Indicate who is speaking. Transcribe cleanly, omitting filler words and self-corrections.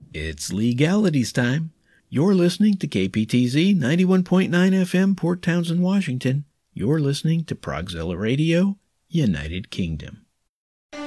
Speaker 1: It's legalities time. You're listening to KPTZ 91.9 FM, Port Townsend, Washington. You're listening to Progzilla Radio, United Kingdom.